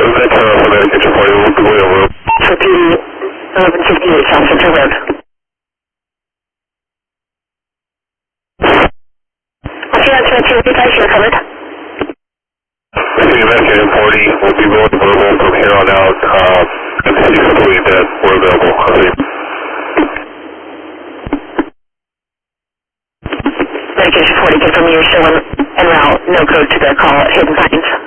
that's for medication for you. We'll be way over. For PD 1158 South Center Road. Okay, that's right. You guys are covered. Receiving medication 40. We'll be going verbal from here on out. And if you believe that we're available. Medication 40, confirm you're still en route. No code to the call at Hidden Pines.